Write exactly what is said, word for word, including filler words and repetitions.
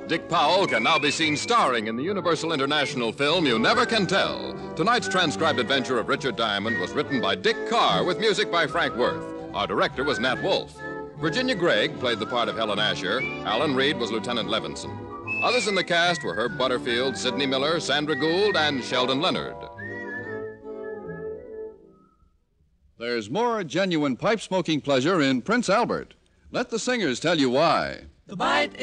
Dick Powell can now be seen starring in the Universal International film You Never Can Tell. Tonight's transcribed adventure of Richard Diamond was written by Dick Carr with music by Frank Worth. Our director was Nat Wolfe. Virginia Gregg played the part of Helen Asher. Alan Reed was Lieutenant Levinson. Others in the cast were Herb Butterfield, Sidney Miller, Sandra Gould, and Sheldon Leonard. There's more genuine pipe-smoking pleasure in Prince Albert. Let the singers tell you why. The bite